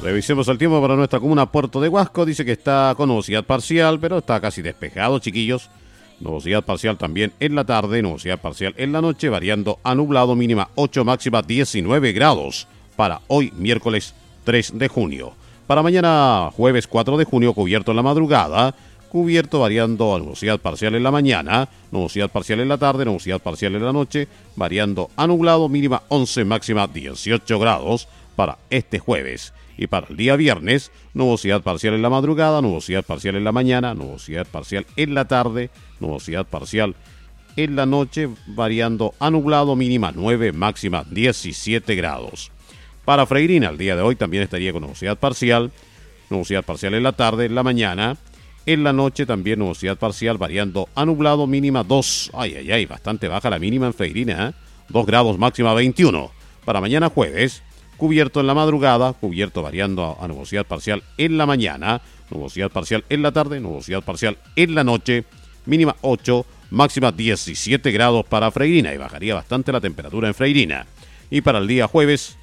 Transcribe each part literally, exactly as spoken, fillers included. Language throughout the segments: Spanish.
Revisemos el tiempo para nuestra comuna Puerto de Huasco. Dice que está con nubosidad parcial, pero está casi despejado, chiquillos. Nubosidad parcial también en la tarde, nubosidad parcial en la noche, variando a nublado, mínima ocho, máxima diecinueve grados. Para hoy, miércoles tres de junio. Para mañana, jueves cuatro de junio, cubierto en la madrugada, cubierto variando a nubosidad parcial en la mañana, nubosidad parcial en la tarde, nubosidad parcial en la noche, variando a nublado, mínima once, máxima dieciocho grados para este jueves. Y para el día viernes, nubosidad parcial en la madrugada, nubosidad parcial en la mañana, nubosidad parcial en la tarde, nubosidad parcial en la noche, variando a nublado, mínima nueve, máxima diecisiete grados. Para Freirina, el día de hoy también estaría con nubosidad parcial, nubosidad parcial en la tarde, en la mañana, en la noche también nubosidad parcial, variando a nublado, mínima dos. Ay, ay, ay, bastante baja la mínima en Freirina, ¿eh? dos grados, máxima veintiuno. Para mañana jueves, cubierto en la madrugada, cubierto variando a, a nubosidad parcial en la mañana, nubosidad parcial en la tarde, nubosidad parcial en la noche, mínima ocho, máxima diecisiete grados para Freirina y bajaría bastante la temperatura en Freirina. Y para el día jueves,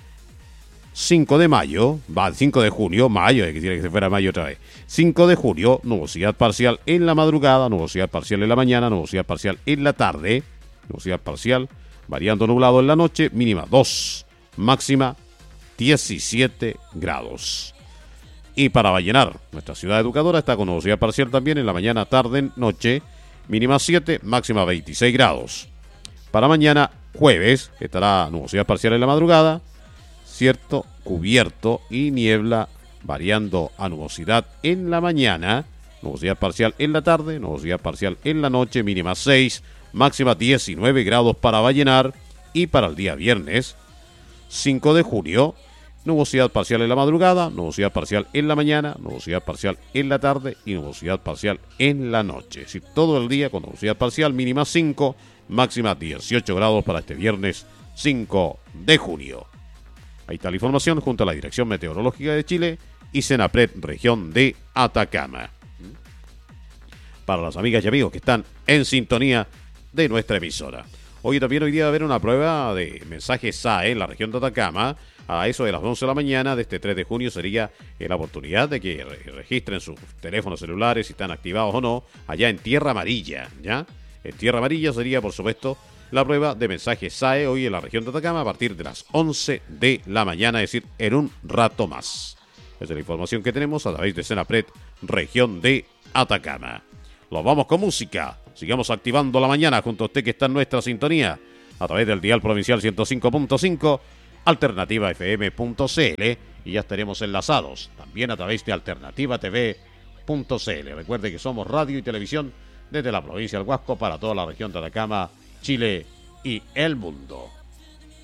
cinco de mayo, va, cinco de junio, mayo, que quisiera que se fuera mayo otra vez. cinco de junio, nubosidad parcial en la madrugada, nubosidad parcial en la mañana, nubosidad parcial en la tarde, nubosidad parcial, variando nublado en la noche, mínima dos, máxima diecisiete grados. Y para Vallenar, nuestra ciudad educadora, está con nubosidad parcial también en la mañana, tarde, noche, mínima siete, máxima veintiséis grados. Para mañana, jueves, estará nubosidad parcial en la madrugada, cierto, cubierto y niebla, variando a nubosidad en la mañana, nubosidad parcial en la tarde, nubosidad parcial en la noche, mínima seis, máxima diecinueve grados para Vallenar. Y para el día viernes, cinco de junio, nubosidad parcial en la madrugada, nubosidad parcial en la mañana, nubosidad parcial en la tarde y nubosidad parcial en la noche. Es decir, todo el día con nubosidad parcial, mínima cinco, máxima dieciocho grados para este viernes cinco de junio. Ahí está la información junto a la Dirección Meteorológica de Chile y Senapred, región de Atacama. Para las amigas y amigos que están en sintonía de nuestra emisora. Hoy también hoy día va a haber una prueba de mensajes S A E en la región de Atacama. A eso de las once de la mañana de este tres de junio sería la oportunidad de que registren sus teléfonos celulares si están activados o no allá en Tierra Amarilla, ¿ya? En Tierra Amarilla sería, por supuesto, la prueba de mensajes S A E hoy en la región de Atacama a partir de las once de la mañana, es decir, en un rato más. Esa es la información que tenemos a través de Senapred, región de Atacama. Los vamos con música. Sigamos activando la mañana junto a usted que está en nuestra sintonía a través del dial provincial ciento cinco punto cinco, alternativa f m punto c l y ya estaremos enlazados también a través de alternativa t v punto c l. Recuerde que somos radio y televisión desde la provincia del Huasco para toda la región de Atacama, Chile y el mundo.